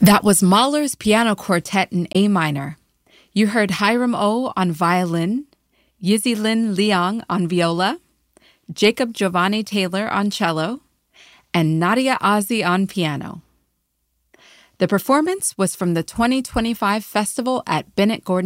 That was Mahler's Piano Quartet in A minor. You heard Hiram O on violin, Yizzy Lin Liang on viola, Jacob Giovanni Taylor on cello, and Nadia Ozzie on piano. The performance was from the 2025 festival at Bennett Gordon